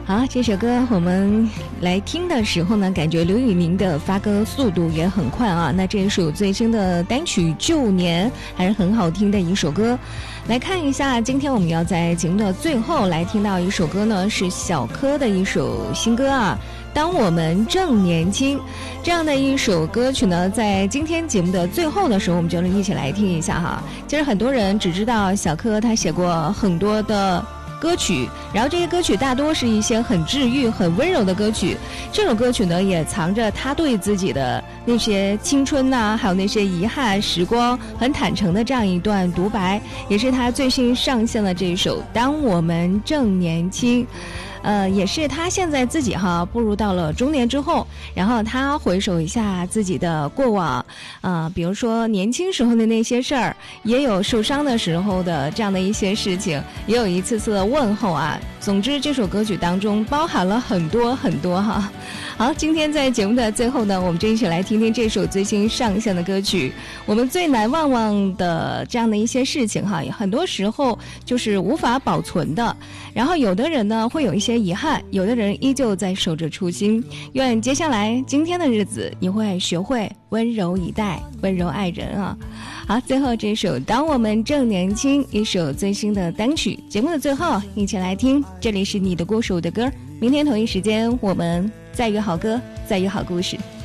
好，这首歌我们来听的时候呢，感觉刘宇宁的发歌速度也很快啊。那这一首最新的单曲《旧年》还是很好听的一首歌。来看一下，今天我们要在节目的最后来听到一首歌呢，是小柯的一首新歌啊。当我们正年轻，这样的一首歌曲呢，在今天节目的最后的时候，我们就一起来听一下哈。其实很多人只知道小柯他写过很多的歌曲，然后这些歌曲大多是一些很治愈很温柔的歌曲。这首歌曲呢，也藏着他对自己的那些青春啊，还有那些遗憾时光很坦诚的这样一段独白，也是他最新上线的这一首《当我们正年轻》。也是他现在自己步入到了中年之后，然后他回首一下自己的过往，比如说年轻时候的那些事儿，也有受伤的时候的这样的一些事情，也有一次次的问候啊。总之这首歌曲当中包含了很多很多哈。好，今天在节目的最后呢，我们就一起来听听这首最新上线的歌曲。我们最难忘的这样的一些事情哈，很多时候就是无法保存的。然后有的人呢会有一些遗憾，有的人依旧在守着初心。愿接下来今天的日子，你会学会温柔以待，温柔爱人啊。好，最后这首《当我们正年轻》，一首最新的单曲。节目的最后，一起来听，这里是你的故事我的歌。明天同一时间，我们再约好歌，再约好故事。